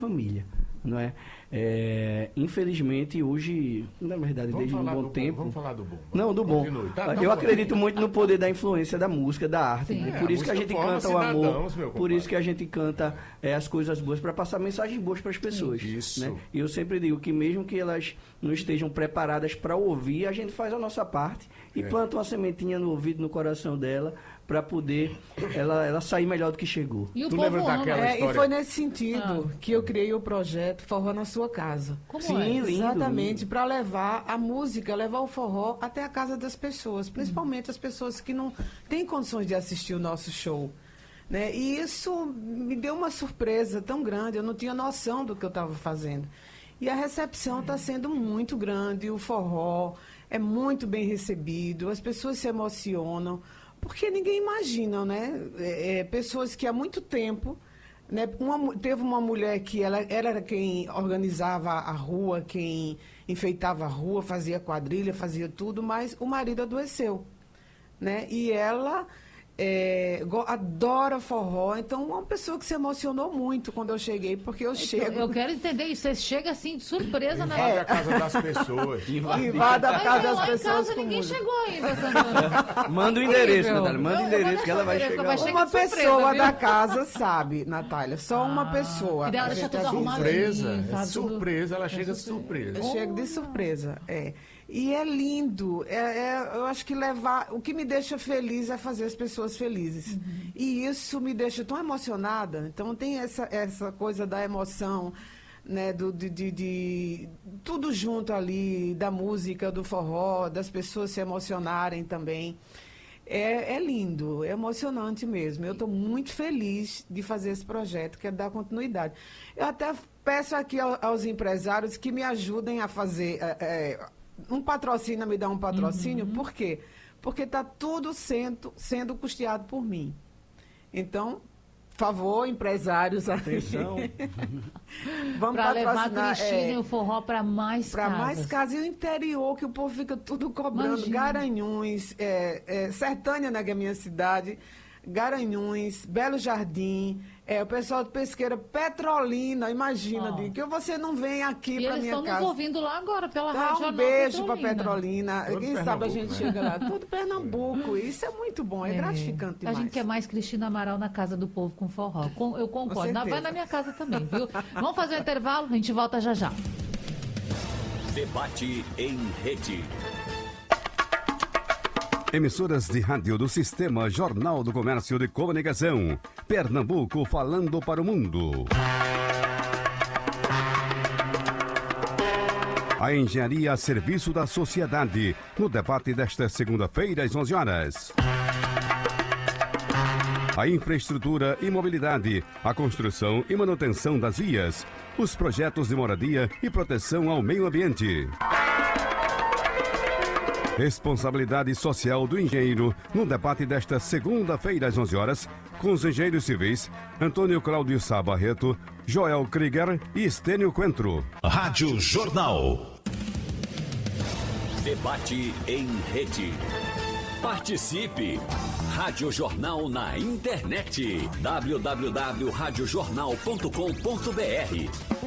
família, não é? Infelizmente hoje, na verdade, desde um bom tempo... Vamos falar do bom. Não, do bom. Eu acredito muito no poder da influência da música, da arte. Por isso que a gente canta o amor, por isso que a gente canta as coisas boas, para passar mensagens boas para as pessoas. Isso. Né? E eu sempre digo que mesmo que elas não estejam preparadas para ouvir, a gente faz a nossa parte e planta uma sementinha no ouvido, no coração dela, para poder ela sair melhor do que chegou. E o povo ama. E foi nesse sentido que eu criei o projeto Forró na Sua Casa. Sim, lindo. Exatamente, para levar a música, levar o forró até a casa das pessoas, principalmente as pessoas que não têm condições de assistir o nosso show. Né? E isso me deu uma surpresa tão grande, eu não tinha noção do que eu estava fazendo. E a recepção está sendo muito grande, o forró é muito bem recebido, as pessoas se emocionam, porque ninguém imagina, né? Pessoas que há muito tempo, né? Teve uma mulher que ela era quem organizava a rua, quem enfeitava a rua, fazia quadrilha, fazia tudo, mas o marido adoeceu, né? E ela adora forró, então uma pessoa que se emocionou muito quando eu cheguei, porque eu chego... Eu quero entender isso, você chega assim, de surpresa na... Invade a casa das pessoas. Invade a casa das pessoas. Lá em casa ninguém chegou ainda, Santana. Manda o endereço, Natália, manda o endereço que ela vai chegar. Uma pessoa da casa sabe, Natália, só uma pessoa. E dela deixa tudo arrumadinho. Surpresa, ela chega de surpresa. Eu chego de surpresa, E é lindo, eu acho que o que me deixa feliz é fazer as pessoas felizes. E isso me deixa tão emocionada, então tem essa coisa da emoção, né, de tudo junto ali, da música, do forró, das pessoas se emocionarem também. É lindo, é emocionante mesmo. Eu estou muito feliz de fazer esse projeto, quero dar continuidade. Eu até peço aqui aos empresários que me ajudem a fazer... me dá um patrocínio, por quê? Porque está tudo sendo custeado por mim. Então, por favor, empresários, atenção. Vamos para levar patrocinar. A Cristina e o forró para mais casas. Para mais casas. E o interior, que o povo fica tudo cobrando. Imagina. Garanhuns, Sertânia, né, que é a minha cidade, Garanhuns, Belo Jardim, o pessoal de Pesqueira, Petrolina, imagina, que você não vem aqui para minha casa. Eles estão nos ouvindo lá agora pela Rádio Um beijo para Petrolina. Todo Quem sabe a gente chega lá. Tudo Pernambuco. Isso é muito bom, é gratificante demais. A gente quer mais Cristina Amaral na casa do povo com forró. Eu concordo. Vai na minha casa também, viu? Vamos fazer um intervalo? A gente volta já já. Debate em rede. Emissoras de rádio do Sistema Jornal do Comércio de Comunicação. Pernambuco falando para o mundo. A engenharia a serviço da sociedade. No debate desta segunda-feira, às 11 horas. A infraestrutura e mobilidade. A construção e manutenção das vias. Os projetos de moradia e proteção ao meio ambiente. Responsabilidade social do engenheiro, no debate desta segunda-feira às 11 horas, com os engenheiros civis Antônio Cláudio Sá Barreto, Joel Krieger e Estênio Coentro. Rádio Jornal. Debate em rede. Participe! Rádio Jornal na internet. www.radiojornal.com.br